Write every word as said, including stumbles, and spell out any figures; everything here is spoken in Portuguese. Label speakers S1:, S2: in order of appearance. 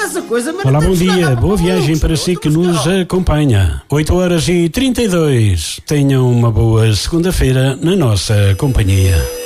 S1: essa coisa, mas
S2: Olá,
S1: não
S2: bom
S1: temos
S2: dia,
S1: nada
S2: boa
S1: para
S2: viagem
S1: malucos,
S2: para
S1: não
S2: si que
S1: estamos
S2: nos
S1: cá.
S2: acompanha. oito horas e trinta e dois. Tenham uma boa segunda-feira na nossa companhia.